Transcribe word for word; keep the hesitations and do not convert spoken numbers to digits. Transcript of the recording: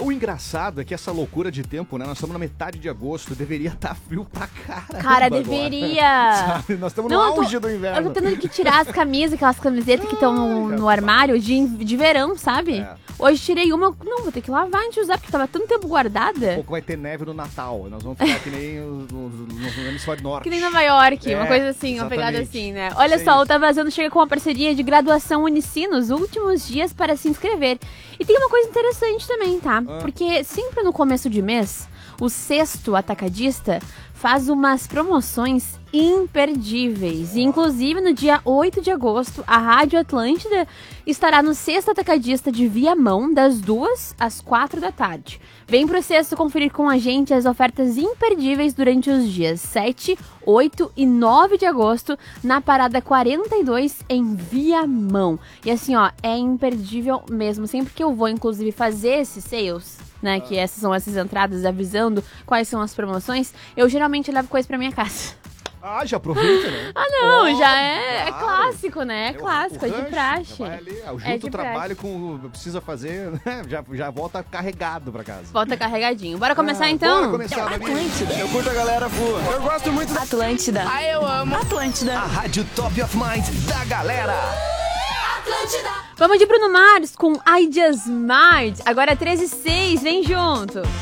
O engraçado é que essa loucura de tempo, né? Nós estamos na metade de agosto, deveria estar frio pra caramba. Cara, deveria. Sabe? Nós estamos no Não, eu tô- auge do inverno. Eu tô tendo que tirar as camisas, aquelas camisetas que estão no, no armário de, de verão, sabe? É. Hoje tirei uma, eu- não, vou ter que lavar antes de usar, porque tava tanto tempo guardada. Daqui a pouco vai ter neve no Natal. Nós vamos ficar que nem os- os- no hemisfério norte. Que nem Nova York, É, uma coisa assim, uma exatamente. pegada assim, né? Olha Isso só, aí. o Tá Vazando chega com uma parceria de graduação Unicinos, últimos dias para se inscrever. E tem uma coisa interessante também, tá? Ah. Porque sempre no começo de mês, o Sexto Atacadista faz umas promoções imperdíveis. E, inclusive, no dia oito de agosto, a Rádio Atlântida estará no Sexto Atacadista de Viamão, das duas às quatro da tarde. Vem pro Sexto conferir com a gente as ofertas imperdíveis durante os dias sete, oito e nove de agosto, na Parada quarenta e dois, em Viamão. E assim, ó, é imperdível mesmo. Sempre que eu vou, inclusive, fazer esses sales, né, que essas são essas entradas avisando quais são as promoções, eu geralmente levo coisa pra minha casa. Ah, já aproveita, né? Ah, não, Óbvio, já é, é claro. clássico, né? É É o- clássico, o é de rancho, praxe. já vai ali, ah, É junta de o trabalho com o precisa fazer, né? já, já volta carregado pra casa. Volta carregadinho. Bora começar Ah, então? Bora começar, Babi. Atlântida. Eu curto a galera boa. Eu gosto muito da Atlântida. Ah, eu amo. Atlântida. A rádio Top of Mind da galera. Vamos de Bruno Mars com I Just Might. Agora é treze e seis, vem junto.